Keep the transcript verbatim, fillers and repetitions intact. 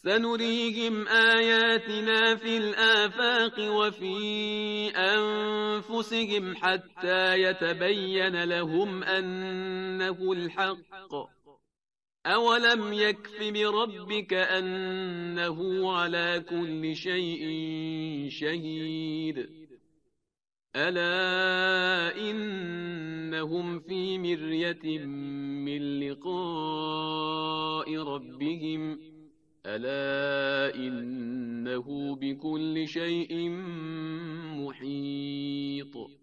سنريهم آياتنا في الآفاق وفي أنفسهم حتى يتبين لهم أنه الحق. أولم يكف بربك أنه على كل شيء شهيد. ألا إنهم في مرية من لقاء ربهم ألا إنه بكل شيء محيط.